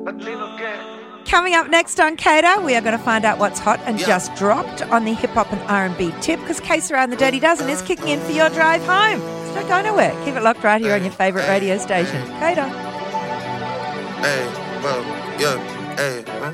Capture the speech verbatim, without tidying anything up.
Coming up next on Cater, we are going to find out what's hot and Yeah. just dropped on the hip-hop and R and B tip, because Case Around the Dirty Dozen is kicking in for your drive home. So don't go nowhere. Keep it locked right here on your favourite radio station. Cater. Hey, well, yeah, hey.